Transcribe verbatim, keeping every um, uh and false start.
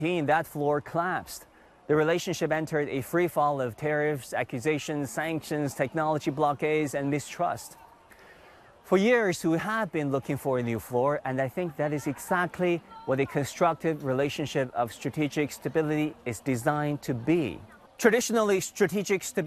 that floor collapsed. The relationship entered a free fall of tariffs, accusations, sanctions, technology blockades, and mistrust. For years, we have been looking for a new floor, and I think that is exactly what a constructive relationship of strategic stability is designed to be. Traditionally, strategic stability